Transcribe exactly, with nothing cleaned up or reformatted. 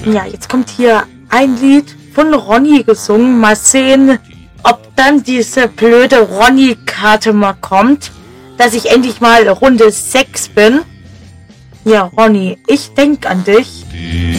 Ja, jetzt kommt hier ein Lied von Ronny gesungen. Mal sehen, ob dann diese blöde Ronny-Karte mal kommt, dass ich endlich mal Runde sechs bin. Ja, Ronny, ich denk an dich.